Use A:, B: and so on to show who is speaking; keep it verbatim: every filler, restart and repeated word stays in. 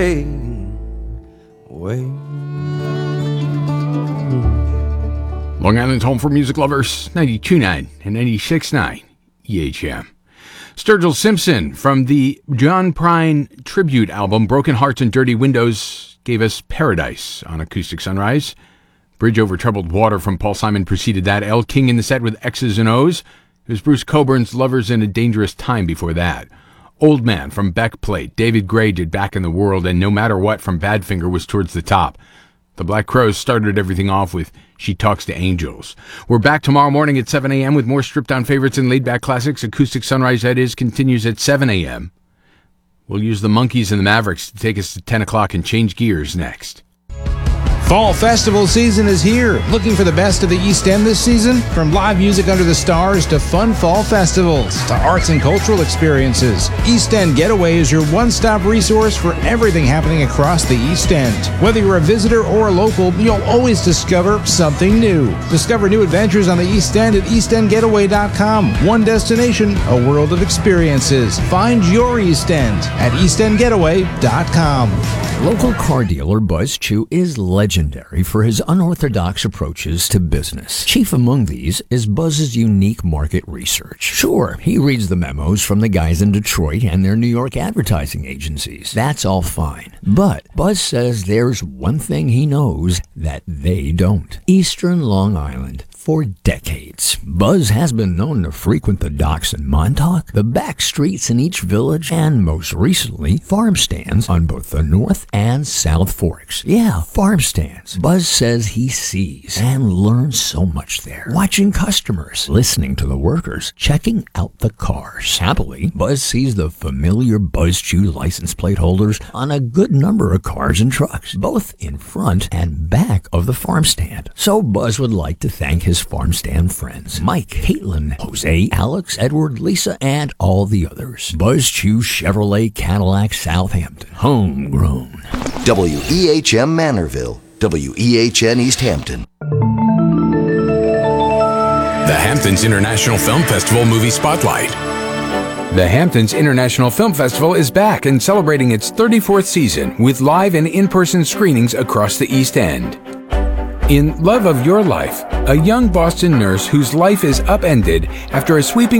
A: way.
B: Long Island's home for music lovers, ninety-two point nine and ninety-six point nine E H M. Sturgill Simpson from the John Prine tribute album Broken Hearts and Dirty Windows gave us Paradise on Acoustic Sunrise. Bridge Over Troubled Water from Paul Simon preceded that. Elle King in the set with X's and O's. It was Bruce Coburn's Lovers in a Dangerous Time before that. Old Man from Beck played. David Gray did Back in the World, and No Matter What from Badfinger was towards the top. The Black Crowes started everything off with She Talks to Angels. We're back tomorrow morning at seven a.m. with more stripped-down favorites and laid-back classics. Acoustic Sunrise, that is, continues at seven a.m. We'll use the Monkees and the Mavericks to take us to ten o'clock and change gears next.
C: Fall festival season is here. Looking for the best of the East End this season? From live music under the stars to fun fall festivals to arts and cultural experiences, East End Getaway is your one-stop resource for everything happening across the East End. Whether you're a visitor or a local, you'll always discover something new. Discover new adventures on the East End at east end getaway dot com. One destination, a world of experiences. Find your East End at east end getaway dot com.
D: Local car dealer Buzz Chew is legendary for his unorthodox approaches to business. Chief among these is Buzz's unique market research. Sure, he reads the memos from the guys in Detroit and their New York advertising agencies. That's all fine. But Buzz says there's one thing he knows that they don't. Eastern Long Island. For decades, Buzz has been known to frequent the docks in Montauk, the back streets in each village, and most recently, farm stands on both the North and South Forks. Yeah, farm stands. Buzz says he sees and learns so much there. Watching customers, listening to the workers, checking out the cars. Happily, Buzz sees the familiar Buzz Chew license plate holders on a good number of cars and trucks, both in front and back of the farm stand. So Buzz would like to thank his his farm stand friends, Mike, Caitlin, Jose, Alex, Edward, Lisa, and all the others. Buzz Chew Chevrolet Cadillac Southampton. Homegrown.
E: W E H M Manorville. W E H N East Hampton.
B: The Hamptons International Film Festival Movie Spotlight. The Hamptons International Film Festival is back and celebrating its thirty-fourth season with live and in-person screenings across the East End. In Love of Your Life, a young Boston nurse whose life is upended after a sweeping